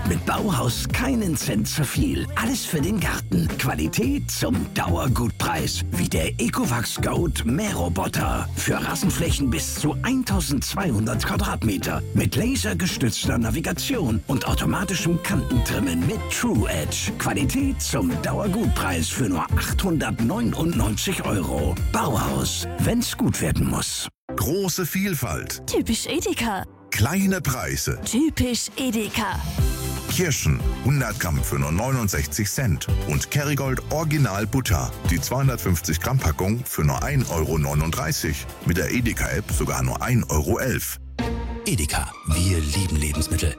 Mit Bauhaus keinen Cent zu viel. Alles für den Garten. Qualität zum Dauergutpreis. Wie der Ecovacs Goat Mähroboter. Für Rasenflächen bis zu 1200 Quadratmeter. Mit lasergestützter Navigation und automatischem Kantentrimmen mit True Edge. Qualität zum Dauergutpreis für nur 899 €. Bauhaus, wenn's gut werden muss. Große Vielfalt. Typisch Edeka. Kleine Preise. Typisch Edeka. Kirschen 100 Gramm für nur 69 Cent. Und Kerrygold Original Butter. Die 250 Gramm Packung für nur 1,39 €. Mit der Edeka-App sogar nur 1,11 €. Edeka, wir lieben Lebensmittel.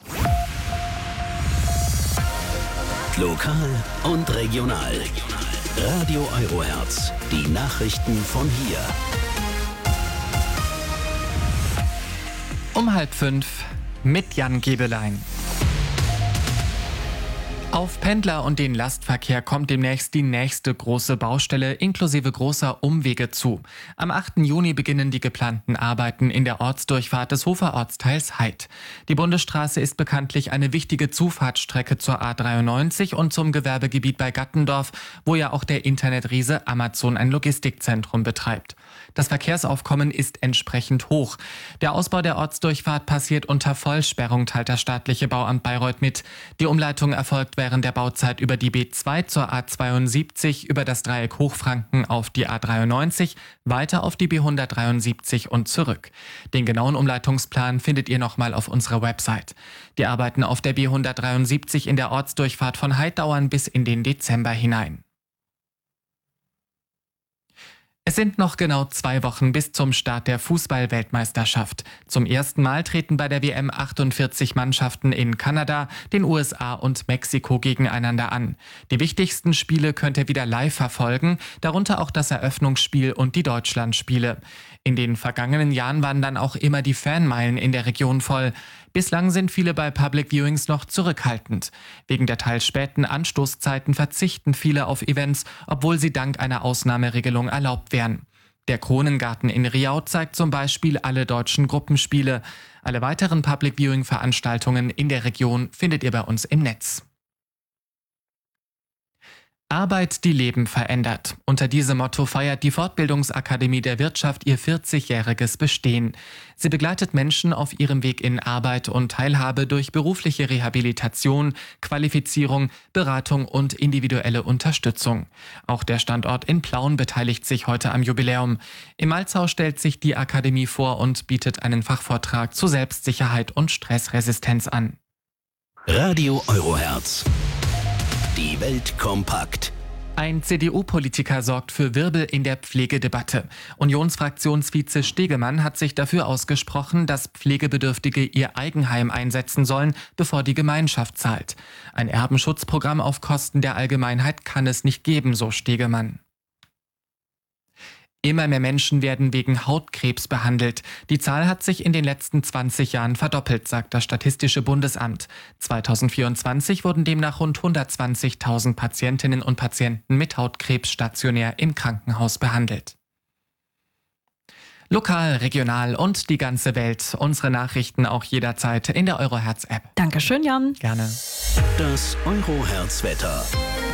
Lokal und regional. Radio Eurohertz, die Nachrichten von hier. Um 4:30 mit Jan Gebelein. Auf Pendler und den Lastverkehr kommt demnächst die nächste große Baustelle inklusive großer Umwege zu. Am 8. Juni beginnen die geplanten Arbeiten in der Ortsdurchfahrt des Hofer Ortsteils Heid. Die Bundesstraße ist bekanntlich eine wichtige Zufahrtsstrecke zur A93 und zum Gewerbegebiet bei Gattendorf, wo ja auch der Internetriese Amazon ein Logistikzentrum betreibt. Das Verkehrsaufkommen ist entsprechend hoch. Der Ausbau der Ortsdurchfahrt passiert unter Vollsperrung, teilt das staatliche Bauamt Bayreuth mit. Die Umleitung erfolgt während der Bauzeit über die B2 zur A72, über das Dreieck Hochfranken auf die A93, weiter auf die B173 und zurück. Den genauen Umleitungsplan findet ihr nochmal auf unserer Website. Die Arbeiten auf der B173 in der Ortsdurchfahrt von Heid dauern bis in den Dezember hinein. Es sind noch genau 2 Wochen bis zum Start der Fußball-Weltmeisterschaft. Zum ersten Mal treten bei der WM 48 Mannschaften in Kanada, den USA und Mexiko gegeneinander an. Die wichtigsten Spiele könnt ihr wieder live verfolgen, darunter auch das Eröffnungsspiel und die Deutschlandspiele. In den vergangenen Jahren waren dann auch immer die Fanmeilen in der Region voll. Bislang sind viele bei Public Viewings noch zurückhaltend. Wegen der teils späten Anstoßzeiten verzichten viele auf Events, obwohl sie dank einer Ausnahmeregelung erlaubt wären. Der Kronengarten in Riau zeigt zum Beispiel alle deutschen Gruppenspiele. Alle weiteren Public Viewing Veranstaltungen in der Region findet ihr bei uns im Netz. Arbeit, die Leben verändert. Unter diesem Motto feiert die Fortbildungsakademie der Wirtschaft ihr 40-jähriges Bestehen. Sie begleitet Menschen auf ihrem Weg in Arbeit und Teilhabe durch berufliche Rehabilitation, Qualifizierung, Beratung und individuelle Unterstützung. Auch der Standort in Plauen beteiligt sich heute am Jubiläum. Im Malzau stellt sich die Akademie vor und bietet einen Fachvortrag zu Selbstsicherheit und Stressresistenz an. Radio Eurohertz. Die Welt kompakt. Ein CDU-Politiker sorgt für Wirbel in der Pflegedebatte. Unionsfraktionsvize Stegemann hat sich dafür ausgesprochen, dass Pflegebedürftige ihr Eigenheim einsetzen sollen, bevor die Gemeinschaft zahlt. Ein Erbenschutzprogramm auf Kosten der Allgemeinheit kann es nicht geben, so Stegemann. Immer mehr Menschen werden wegen Hautkrebs behandelt. Die Zahl hat sich in den letzten 20 Jahren verdoppelt, sagt das Statistische Bundesamt. 2024 wurden demnach rund 120.000 Patientinnen und Patienten mit Hautkrebs stationär im Krankenhaus behandelt. Lokal, regional und die ganze Welt. Unsere Nachrichten auch jederzeit in der Eurohertz-App. Dankeschön, Jan. Gerne. Das Eurohertz-Wetter.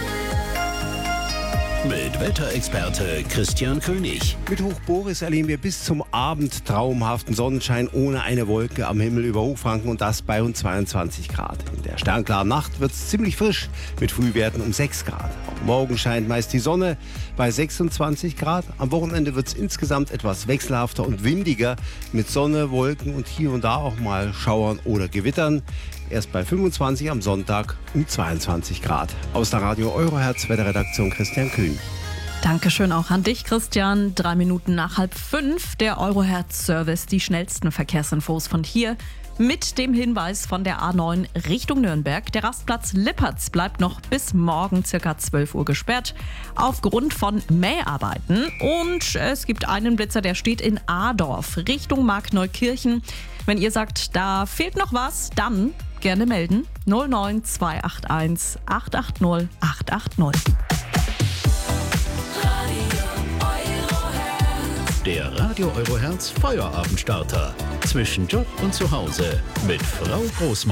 Mit Wetterexperte Christian König. Mit Hoch Boris erleben wir bis zum Abend traumhaften Sonnenschein ohne eine Wolke am Himmel über Hochfranken und das bei rund 22 Grad. In der sternklaren Nacht wird es ziemlich frisch mit Frühwerten um 6 Grad. Auch morgen scheint meist die Sonne bei 26 Grad. Am Wochenende wird es insgesamt etwas wechselhafter und windiger mit Sonne, Wolken und hier und da auch mal Schauern oder Gewittern. Erst bei 25 am Sonntag um 22 Grad. Aus der Radio Eurohertz Wetterredaktion Christian König. Dankeschön auch an dich, Christian. 3 Minuten nach 4:30, der Eurohertz-Service, die schnellsten Verkehrsinfos von hier. Mit dem Hinweis von der A9 Richtung Nürnberg. Der Rastplatz Lippertz bleibt noch bis morgen ca. 12 Uhr gesperrt aufgrund von Mäharbeiten. Und es gibt einen Blitzer, der steht in Adorf Richtung Markneukirchen. Wenn ihr sagt, da fehlt noch was, dann gerne melden. 09281 880 880. Der Radio Eurohertz Feuerabendstarter. Zwischen Job und Zuhause mit Frau Großmann.